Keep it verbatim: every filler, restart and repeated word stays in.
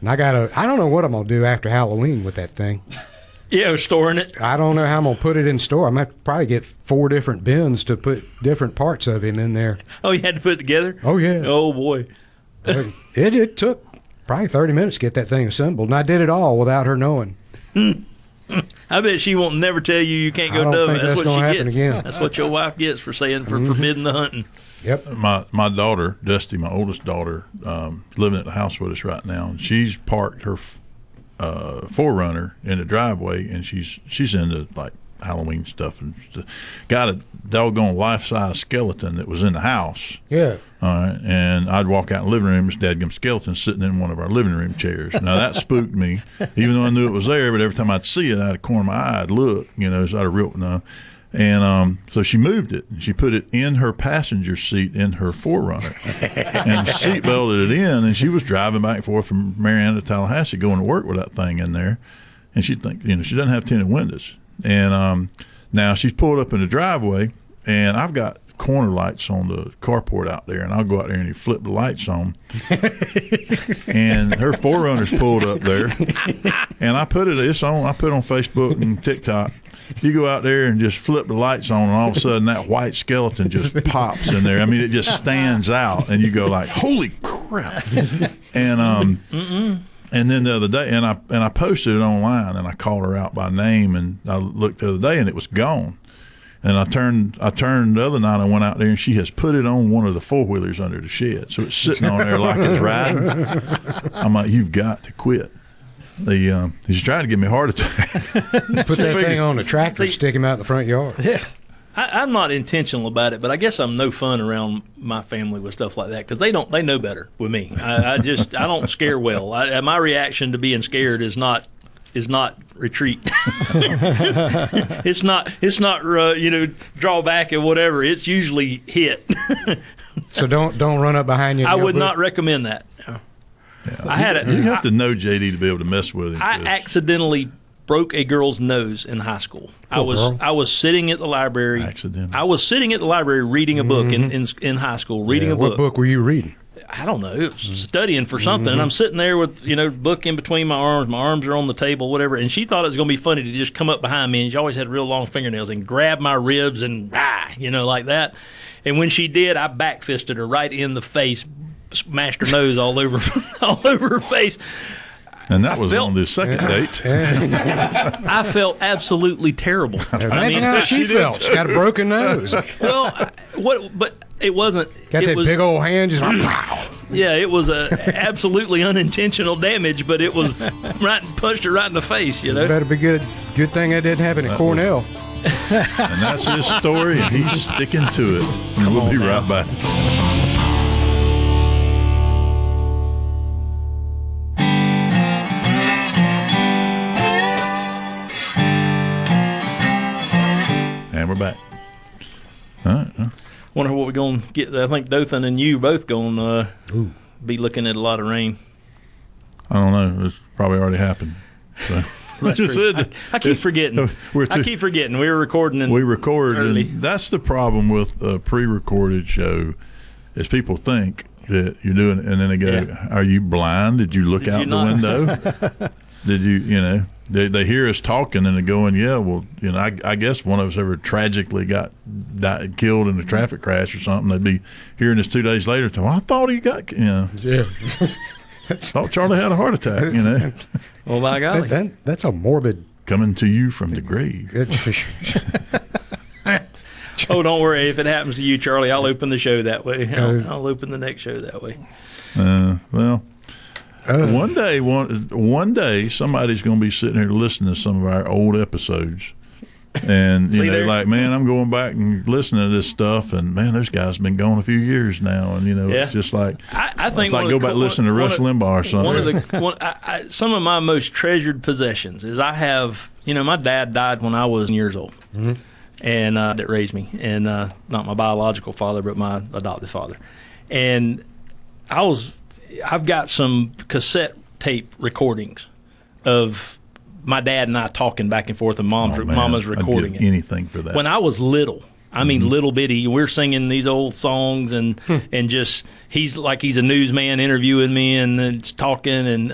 And I gotta, I don't know what I'm gonna do after Halloween with that thing. Yeah, storing it. I don't know how I'm gonna put it in store. I'm gonna have to probably get four different bins to put different parts of him in there. Oh, you had to put it together? Oh yeah. Oh boy. it, it took probably thirty minutes to get that thing assembled, and I did it all without her knowing. I bet she won't never tell you you can't go I don't dove. think That's, that's what gonna she happen gets. again. That's what your wife gets for saying for Mhm. forbidding the hunting. Yep. My my daughter, Dusty, my oldest daughter, um, living at the house with us right now, and she's parked her uh, four runner in the driveway, and she's she's into like Halloween stuff, and st- got a doggone life size skeleton that was in the house. Yeah. All right, and I'd walk out in the living room, this dadgum skeleton sitting in one of our living room chairs. Now that spooked me, even though I knew it was there. But every time I'd see it, out of the corner of my eye, I'd look, you know, so I'd real no. And um, so she moved it. She put it in her passenger seat in her four runner, and seat belted it in. And she was driving back and forth from Marianna to Tallahassee, going to work with that thing in there. And she'd think, you know, she doesn't have tinted windows. And um, now she's pulled up in the driveway, and I've got corner lights on the carport out there, and I'll go out there and flip the lights on. And her four runner's pulled up there, and I put it. It's on. I put it on Facebook and TikTok. You go out there and just flip the lights on, and all of a sudden that white skeleton just pops in there. I mean, it just stands out, and you go like, "Holy crap!" And um, Mm-mm. and then the other day, and I and I posted it online, and I called her out by name, and I looked the other day, and it was gone. And I turned, I turned the other night. I went out there, and she has put it on one of the four wheelers under the shed, so it's sitting on there like it's riding. I'm like, "You've got to quit." The um, he's trying to give me a heart attack. Put that thing on a tractor and stick him out in the front yard. Yeah. I, I'm not intentional about it, but I guess I'm no fun around my family with stuff like that because they don't, they know better with me. I, I just, I don't scare well. I, my reaction to being scared is not, is not retreat. it's not, it's not, uh, you know, draw back and whatever. It's usually hit. So don't, don't run up behind you. I would not recommend that. Yeah. I had a, You have I, to know J D to be able to mess with him. I accidentally broke a girl's nose in high school. I was girl. I was sitting at the library. Accidentally. I was sitting at the library reading a book Mm-hmm. in, in in high school, reading Yeah, a what book. book were you reading? I don't know. It was studying for something, and I'm sitting there with, you know, book in between my arms. My arms are on the table, whatever. And she thought it was going to be funny to just come up behind me, and she always had real long fingernails, and grab my ribs and ah, you know, like that. And when she did, I backfisted her right in the face, smashed her nose all over, all over her face. And that I was felt- on the second date. I felt absolutely terrible. Imagine I mean, how she, she did felt. She's got a broken nose. well, I- what? But it wasn't. Got it that was, big old hand just. Yeah, it was a absolutely unintentional damage, but it was right punched her right in the face. You know. Better be good. Good thing that didn't happen at That Cornell. And that's his story, and he's sticking to it. And we'll on be now. right back. And we're back. All right. huh? Wonder what we're going to get. I think Dothan and you both going to uh, be looking at a lot of rain. I don't know. It's probably already happened. So. I just true. said that I keep it's- forgetting. We're I too, keep forgetting. We were recording. And we record, early. and that's the problem with a pre-recorded show, is people think that you're doing, and then they go, Yeah. "Are you blind? Did you look Did out you the not?" window? Did you, you know?" They they hear us talking, and they're going, "Yeah, well, you know, I, I guess one of us ever tragically got died, killed in a traffic crash or something." They'd be hearing this two days later. Well, I thought he got, you know, Yeah. I thought Charlie had a heart attack. You know, Well, by golly. That, that, that's a morbid. coming to you from the grave. Oh, don't worry. If it happens to you, Charlie, I'll open the show that way. Uh, I'll, I'll open the next show that way. Uh, well. Uh, One day, one one day, somebody's going to be sitting here listening to some of our old episodes, and you See know, there? like, man, I'm going back and listening to this stuff, and man, those guys have been gone a few years now, and you know, Yeah. it's just like I, I think it's like one go of the back cool- and listen to one Rush of- Limbaugh or something. One of the one, I, I, some of my most treasured possessions is I have. You know, my dad died when I was years old, Mm-hmm. and uh, that raised me, and uh, not my biological father, but my adopted father. And I was, I've got some cassette tape recordings of my dad and I talking back and forth, and mom's Oh, man, mama's I'd recording give it. anything for that. When I was little, I mean, Mm-hmm. little bitty, we're singing these old songs, and Hmm. and just he's like he's a newsman interviewing me and it's talking, and